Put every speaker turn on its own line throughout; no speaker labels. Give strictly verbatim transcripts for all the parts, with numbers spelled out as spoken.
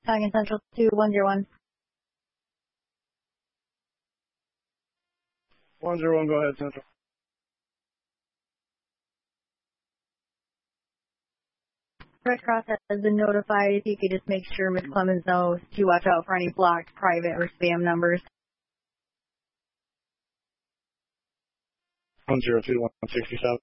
Italian Central two one zero one.
one zero one, go ahead, Central.
Red Cross has been notified. If you could just make sure Miz Clemens knows to watch out for any blocked, private, or spam numbers.
one zero two one six seven.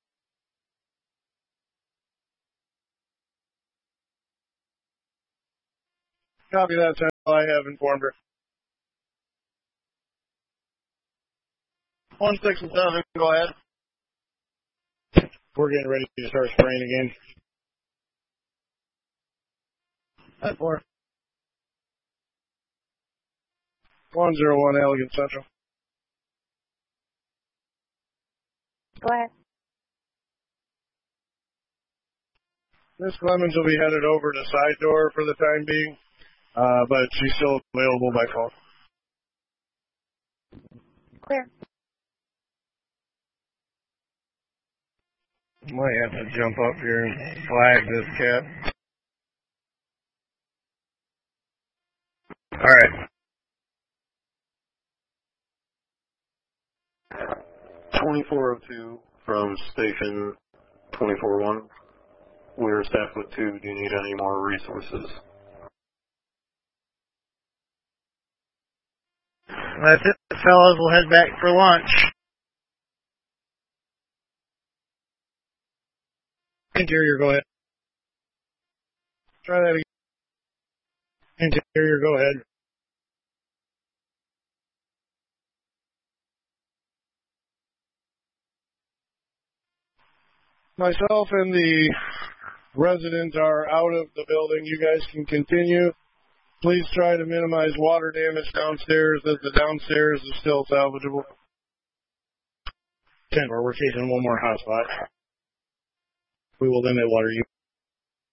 Copy that, Central. I have informed her. one six seven, go ahead. We're getting ready to start spraying again. At four. one zero one, Elegant Central.
Go ahead.
Miss Clemens will be headed over to side door for the time being, uh, but she's still available by phone.
Clear.
Might have to jump up here and flag this cat. All right.
twenty-four oh two from station twenty-four oh one. We're staffed with two. Do you need any more resources?
That's it, fellas. We'll head back for lunch. Interior, go ahead. Try that again. Interior, go ahead. Myself and the residents are out of the building. You guys can continue. Please try to minimize water damage downstairs, as the downstairs is still salvageable. ten, we're chasing one more hotspot. We will limit water use.